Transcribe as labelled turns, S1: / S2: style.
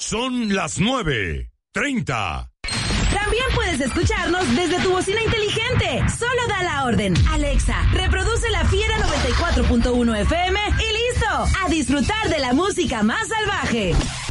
S1: Son las 9:30.
S2: También puedes escucharnos desde tu bocina inteligente. Solo da la orden. Alexa, reproduce La Fiera 94.1 FM y listo. A disfrutar de la música más salvaje.